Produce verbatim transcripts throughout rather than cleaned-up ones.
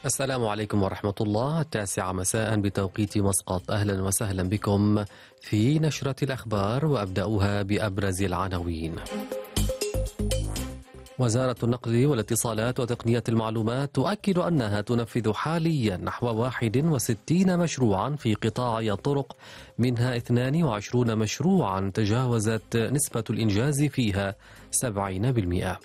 السلام عليكم ورحمة الله. التاسعة مساء بتوقيت مسقط. أهلا وسهلا بكم في نشرة الأخبار، وأبدأها بأبرز العناوين. وزارة النقل والاتصالات وتقنية المعلومات تؤكد أنها تنفذ حاليا نحو واحد وستين مشروعا في قطاع الطرق، منها اثنان وعشرين مشروعا تجاوزت نسبة الإنجاز فيها سبعين بالمئة.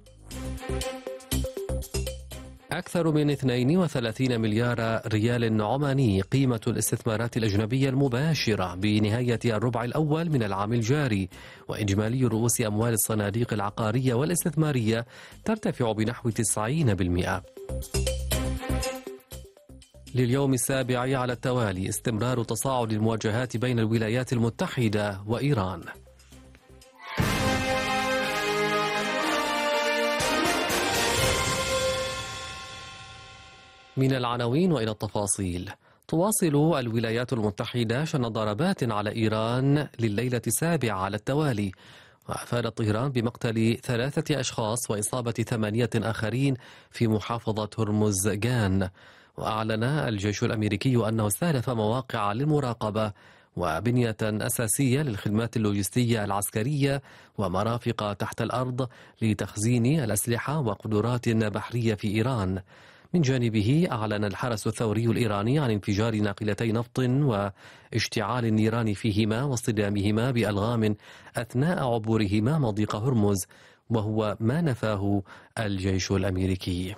أكثر من اثنين وثلاثين مليار ريال عماني قيمة الاستثمارات الأجنبية المباشرة بنهاية الربع الأول من العام الجاري، وإجمالي رؤوس أموال الصناديق العقارية والاستثمارية ترتفع بنحو تسعين بالمئة. لليوم السابع على التوالي استمرار تصاعد المواجهات بين الولايات المتحدة وإيران. من العناوين وإلى التفاصيل. تواصل الولايات المتحدة شن ضربات على إيران لليلة السابعة على التوالي، وأفادت طهران بمقتل ثلاثة أشخاص وإصابة ثمانية آخرين في محافظة هرمزغان. وأعلن الجيش الأمريكي أنه استهدف مواقع للمراقبة وبنية أساسية للخدمات اللوجستية العسكرية ومرافق تحت الأرض لتخزين الأسلحة وقدرات بحرية في إيران. من جانبه أعلن الحرس الثوري الإيراني عن انفجار ناقلتي نفط واشتعال النيران فيهما واصطدامهما بألغام أثناء عبورهما مضيق هرمز، وهو ما نفاه الجيش الأمريكي.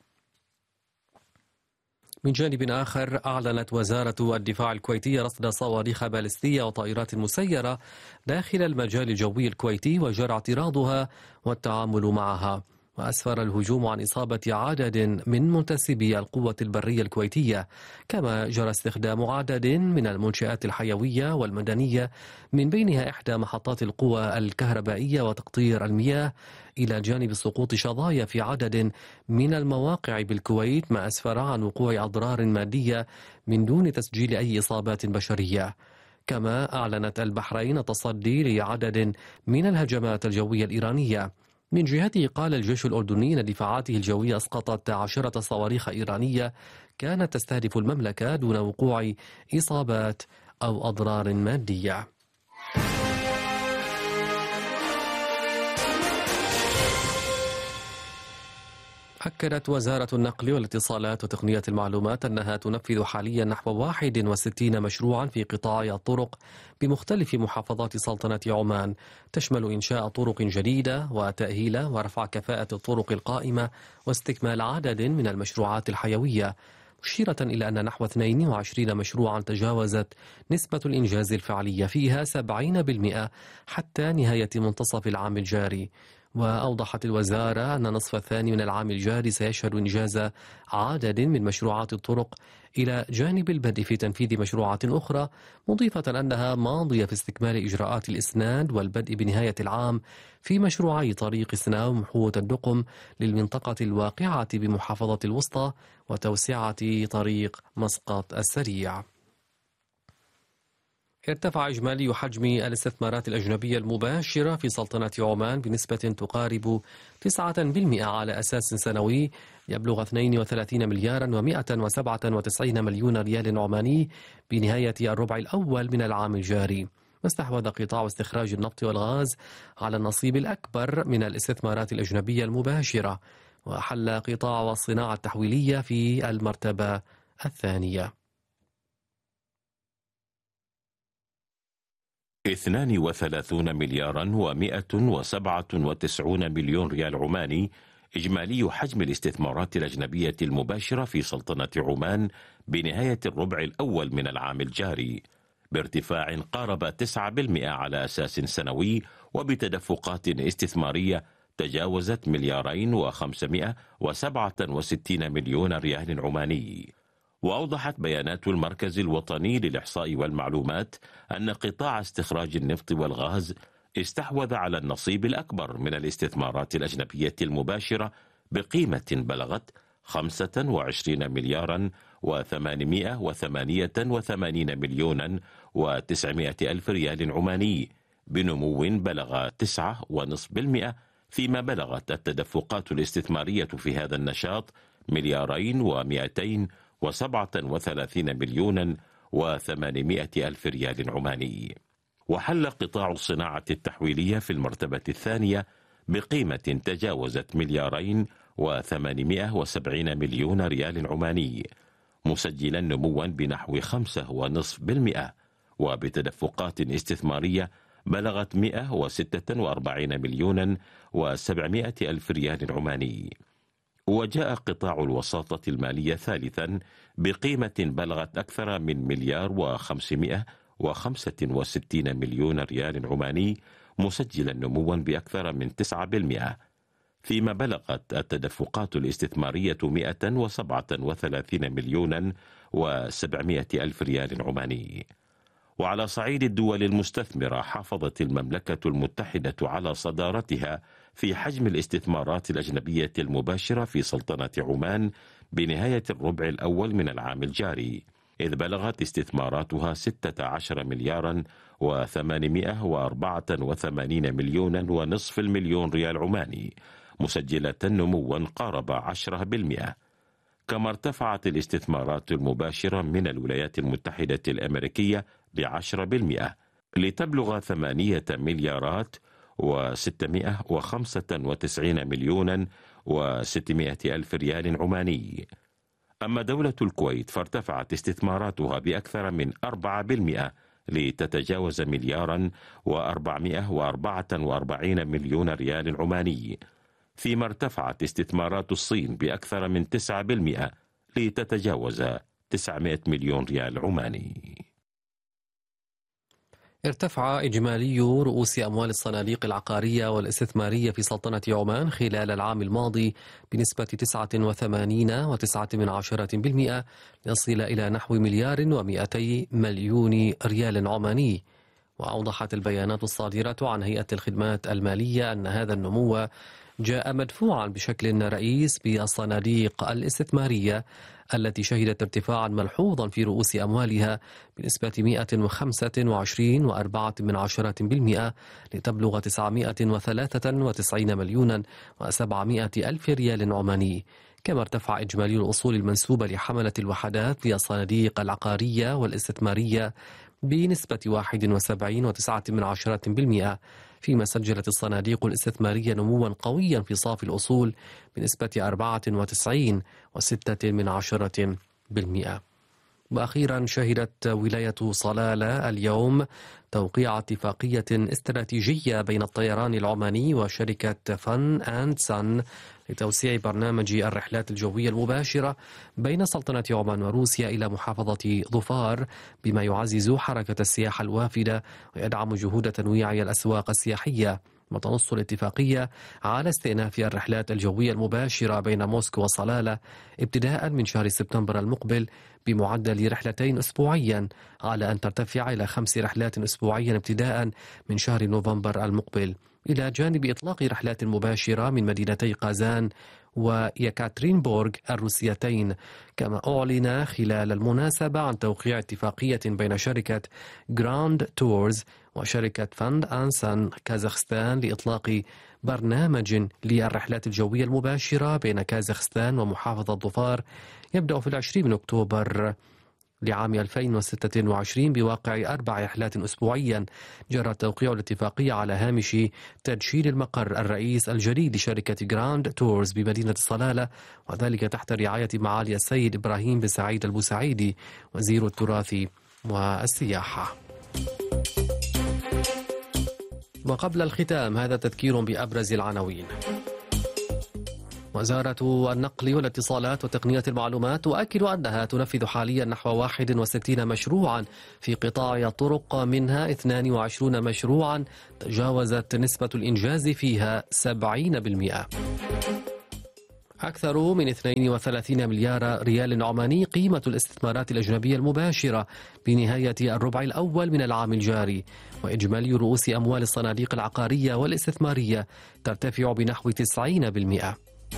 من جانب آخر، أعلنت وزارة الدفاع الكويتية رصد صواريخ باليستية وطائرات مسيرة داخل المجال الجوي الكويتي وجرى اعتراضها والتعامل معها. وأسفر الهجوم عن إصابة عدد من منتسبي القوة البرية الكويتية، كما جرى استخدام عدد من المنشآت الحيوية والمدنية من بينها إحدى محطات القوى الكهربائية وتقطير المياه، إلى جانب سقوط شظايا في عدد من المواقع بالكويت، ما أسفر عن وقوع أضرار مادية من دون تسجيل أي إصابات بشرية. كما أعلنت البحرين التصدي لعدد من الهجمات الجوية الإيرانية. من جهته قال الجيش الأردني أن دفاعاته الجوية أسقطت عشرة صواريخ إيرانية كانت تستهدف المملكة دون وقوع إصابات أو أضرار مادية. أكدت وزارة النقل والاتصالات وتقنية المعلومات أنها تنفذ حاليا نحو واحد وستين مشروعا في قطاع الطرق بمختلف محافظات سلطنة عمان، تشمل إنشاء طرق جديدة وتأهيل ورفع كفاءة الطرق القائمة واستكمال عدد من المشروعات الحيوية، مشيرة إلى أن نحو اثنين وعشرين مشروعا تجاوزت نسبة الإنجاز الفعلية فيها سبعين بالمئة حتى نهاية منتصف العام الجاري. وأوضحت الوزارة أن النصف الثاني من العام الجاري سيشهد إنجاز عدد من مشروعات الطرق إلى جانب البدء في تنفيذ مشروعات أخرى، مضيفة أنها ماضية في استكمال إجراءات الإسناد والبدء بنهاية العام في مشروعي طريق سناو محوة الدقم للمنطقة الواقعة بمحافظة الوسطى وتوسعة طريق مسقط السريع. ارتفع إجمالي حجم الاستثمارات الأجنبية المباشرة في سلطنة عمان بنسبة تقارب تسعة بالمئة على أساس سنوي، يبلغ اثنين وثلاثين مليارا ومئة وسبعة وتسعين مليون ريال عماني بنهاية الربع الأول من العام الجاري. واستحوذ قطاع استخراج النفط والغاز على النصيب الأكبر من الاستثمارات الأجنبية المباشرة، وحل قطاع الصناعة التحويلية في المرتبة الثانية. اثنان وثلاثون مليارا ومئة وسبعة وتسعون مليون ريال عماني إجمالي حجم الاستثمارات الأجنبية المباشرة في سلطنة عمان بنهاية الربع الأول من العام الجاري، بارتفاع قارب تسعة بالمئة على أساس سنوي، وبتدفقات استثمارية تجاوزت مليارين وخمسمائة وسبعة وستين مليون ريال عماني. وأوضحت بيانات المركز الوطني للإحصاء والمعلومات أن قطاع استخراج النفط والغاز استحوذ على النصيب الأكبر من الاستثمارات الأجنبية المباشرة بقيمة بلغت خمسة وعشرين مليارا وثمانمائة وثمانية وثمانين مليونا وتسعمائة ألف ريال عماني، بنمو بلغ تسعة ونصف بالمئة، فيما بلغت التدفقات الاستثمارية في هذا النشاط مليارين ومئتين وسبعة وثلاثين مليونا وثمانمائة ألف ريال عماني. وحل قطاع الصناعة التحويلية في المرتبة الثانية بقيمة تجاوزت مليارين وثمانمائة وسبعين مليون ريال عماني، مسجلا نموا بنحو خمسة ونصف بالمئة، وبتدفقات استثمارية بلغت مئة وستة وأربعين مليونا وسبعمائة ألف ريال عماني. وجاء قطاع الوساطة المالية ثالثا بقيمة بلغت أكثر من مليار وخمسمائة وخمسة وستين مليون ريال عماني، مسجلا نموا بأكثر من تسعة بالمئة، فيما بلغت التدفقات الاستثمارية مئة وسبعة وثلاثين مليونا وسبعمائة ألف ريال عماني. وعلى صعيد الدول المستثمرة، حافظت المملكة المتحدة على صدارتها في حجم الاستثمارات الأجنبية المباشرة في سلطنة عمان بنهاية الربع الأول من العام الجاري، إذ بلغت استثماراتها ستة عشر مليارا وثمانمائة وأربعة وثمانين مليونا ونصف المليون ريال عماني، مسجلة نموا قارب عشرة بالمئة. كما ارتفعت الاستثمارات المباشرة من الولايات المتحدة الأمريكية بعشرة بالمئة لتبلغ ثمانية مليارات وستمائة وخمسة وتسعين مليونا وستمائة ألف ريال عماني. أما دولة الكويت فارتفعت استثماراتها بأكثر من أربعة بالمئة لتتجاوز مليارا وأربعمائة وأربعة وأربعين مليون ريال عماني، فيما ارتفعت استثمارات الصين بأكثر من تسعة بالمئة لتتجاوز تسعمائة مليون ريال عماني. ارتفع إجمالي رؤوس أموال الصناديق العقارية والاستثمارية في سلطنة عمان خلال العام الماضي بنسبة تسعة وثمانين فاصلة تسعة بالمئة ليصل إلى نحو مليار ومئتي مليون ريال عماني. وأوضحت البيانات الصادرة عن هيئة الخدمات المالية أن هذا النمو جاء مدفوعا بشكل رئيس بالصناديق الاستثمارية التي شهدت ارتفاعا ملحوظا في رؤوس أموالها بنسبة مئة وخمسة وعشرين فاصلة أربعة بالمئة لتبلغ تسعمائة وثلاثة وتسعين مليونا وسبعمائة ألف ريال عماني. كما ارتفع إجمالي الأصول المنسوبة لحملة الوحدات للصناديق العقارية والاستثمارية بنسبة واحد وسبعين فاصلة تسعة بالمئة، فيما سجلت الصناديق الاستثمارية نموا قويا في صافي الأصول بنسبة أربعة وتسعين فاصلة ستة بالمئة. وأخيرا شهدت ولاية صلالة اليوم توقيع اتفاقية استراتيجية بين الطيران العماني وشركة فن أند سن لتوسيع برنامج الرحلات الجوية المباشرة بين سلطنة عمان وروسيا إلى محافظة ظفار، بما يعزز حركة السياحة الوافدة ويدعم جهود تنويع الأسواق السياحية. وتنص الاتفاقية على استئناف الرحلات الجوية المباشرة بين موسكو وصلالة ابتداء من شهر سبتمبر المقبل بمعدل رحلتين أسبوعيا، على أن ترتفع إلى خمس رحلات أسبوعيا ابتداء من شهر نوفمبر المقبل، إلى جانب إطلاق رحلات مباشرة من مدينتي قازان ويكاترينبورغ الروسيتين. كما أعلن خلال المناسبة عن توقيع اتفاقية بين شركة جراند تورز وشركة فند أنسان كازاخستان لإطلاق برنامج للرحلات الجوية المباشرة بين كازاخستان ومحافظة ظفار يبدأ في العشرين من أكتوبر لعام ألفين وستة وعشرين بواقع أربع رحلات أسبوعيا. جرى توقيع الاتفاقية على هامش تدشين المقر الرئيس الجديد لشركة جراند تورز بمدينة صلالة، وذلك تحت رعاية معالي السيد إبراهيم بن سعيد البوسعيدي وزير التراث والسياحة. وقبل الختام هذا تذكير بأبرز العناوين. وزارة النقل والاتصالات وتقنية المعلومات تؤكد أنها تنفذ حاليا نحو واحد وستين مشروعا في قطاع الطرق، منها اثنين وعشرين مشروعا تجاوزت نسبة الإنجاز فيها سبعين بالمئة. أكثر من اثنين وثلاثين مليار ريال عماني قيمة الاستثمارات الأجنبية المباشرة بنهاية الربع الأول من العام الجاري. وإجمالي رؤوس أموال الصناديق العقارية والاستثمارية ترتفع بنحو تسعين بالمئة.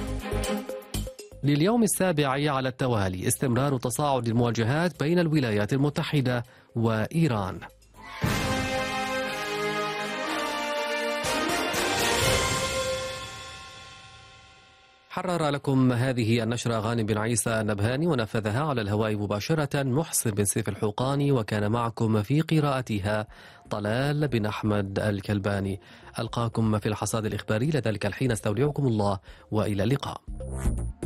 لليوم السابع على التوالي استمرار تصاعد المواجهات بين الولايات المتحدة وإيران. حرر لكم هذه النشرة غانم بن عيسى النبهاني، ونفذها على الهواء مباشرة محسن بن سيف الحوقاني، وكان معكم في قراءتها طلال بن أحمد الكلباني. ألقاكم في الحصاد الإخباري، لذلك الحين استودعكم الله وإلى اللقاء.